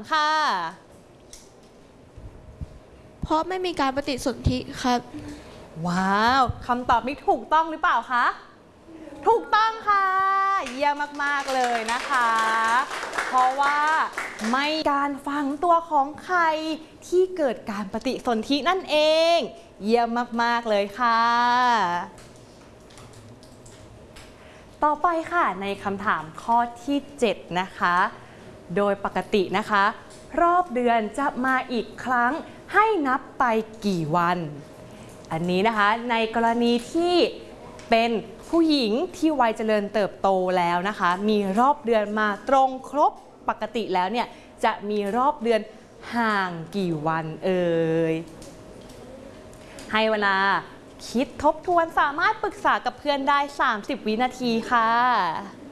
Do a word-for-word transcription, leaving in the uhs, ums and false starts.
ค่ะเพราะไม่มีการปฏิสนธิครับว้าวคำตอบนี้ถูกต้องหรือเปล่าคะถูกต้องค่ะเยี่ยมมากๆเลยนะคะเพราะว่าไม่การฝังตัวของไข่ที่เกิดการปฏิสนธินั่นเองเยี่ยมมากๆเลยค่ะต่อไปค่ะในคำถามข้อที่เจ็ดนะคะโดยปกตินะคะรอบเดือนจะมาอีกครั้งให้นับไปกี่วันอันนี้นะคะในกรณีที่เป็นผู้หญิงที่วัยเจริญเติบโตแล้วนะคะมีรอบเดือนมาตรงครบปกติแล้วเนี่ยจะมีรอบเดือนห่างกี่วันเอ่ยให้เวลาคิดทบทวนสามารถปรึกษากับเพื่อนได้สามสิบวินาทีค่ะ